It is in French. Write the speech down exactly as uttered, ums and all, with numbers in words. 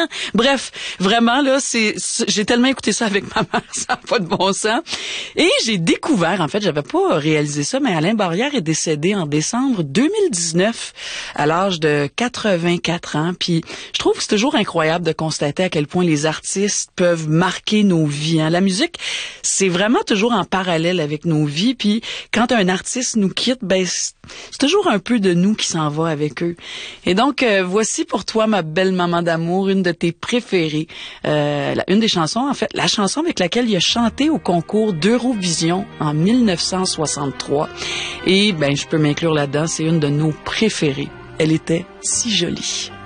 Bref, vraiment, là, c'est, c'est j'ai tellement écouté ça avec ma mère, ça n'a pas de bon sens. Et j'ai découvert, en fait, j'avais pas réalisé ça, mais Alain Barrière est décédé en décembre deux mille dix-neuf à l'âge de quatre-vingt-quatre ans. Puis je trouve que c'est toujours incroyable de constater à quel point les artistes peuvent marquer nos vies. Hein. La musique, c'est vraiment toujours en parallèle avec nos vies. Puis quand un artiste nous quitte, ben c'est toujours un peu de nous qui s'en va avec eux. Et donc, euh, voici pour toi, ma belle maman d'amour, une de tes préférées. Euh, la, une des chansons, en fait, la chanson avec laquelle il a chanté au concours d'Eurovision en mille neuf cent soixante-trois. Et ben, je peux m'inclure là-dedans, c'est une de nos préférées. Elle était si jolie.